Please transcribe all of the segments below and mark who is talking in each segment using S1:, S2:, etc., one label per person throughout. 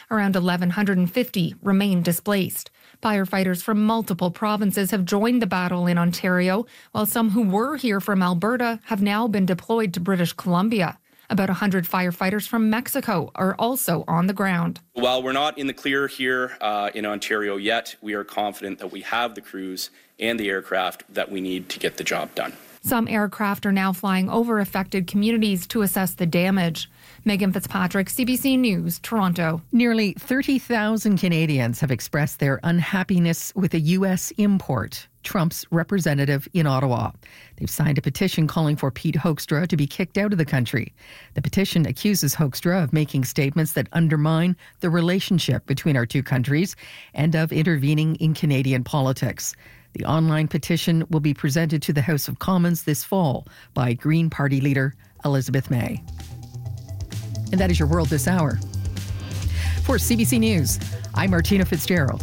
S1: Around 1,150 remain displaced. Firefighters from multiple provinces have joined the battle in Ontario, while some who were here from Alberta have now been deployed to British Columbia. About 100 firefighters from Mexico are also on the ground.
S2: While we're not in the clear here in Ontario yet, we are confident that we have the crews and the aircraft that we need to get the job done.
S1: Some aircraft are now flying over affected communities to assess the damage. Megan Fitzpatrick, CBC News, Toronto.
S3: Nearly 30,000 Canadians have expressed their unhappiness with a U.S. import. Trump's representative in Ottawa. They've signed a petition calling for Pete Hoekstra to be kicked out of the country. The petition accuses Hoekstra of making statements that undermine the relationship between our two countries and of intervening in Canadian politics. The online petition will be presented to the House of Commons this fall by Green Party leader Elizabeth May. And that is your World This Hour. For CBC News, I'm Martina Fitzgerald.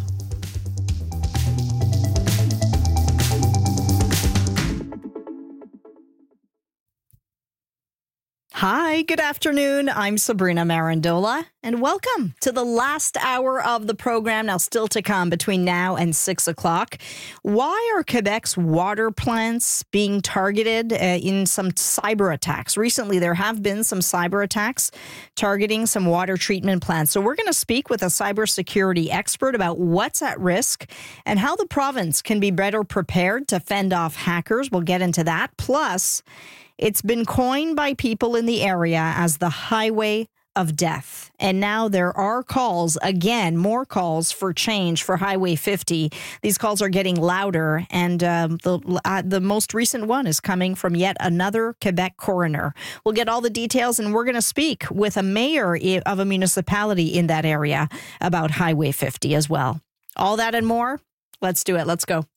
S4: Hi, good afternoon. I'm Sabrina Marandola, and welcome to the last hour of the program, now still to come between now and 6 o'clock. Why are Quebec's water plants being targeted in some cyber attacks? Recently, there have been some cyber attacks targeting some water treatment plants. So we're going to speak with a cybersecurity expert about what's at risk and how the province can be better prepared to fend off hackers. We'll get into that. Plus, it's been coined by people in the area as the Highway of Death. And now there are calls, again, more calls for change for Highway 50. These calls are getting louder, and the most recent one is coming from yet another Quebec coroner. We'll get all the details, and we're going to speak with a mayor of a municipality in that area about Highway 50 as well. All that and more. Let's do it. Let's go.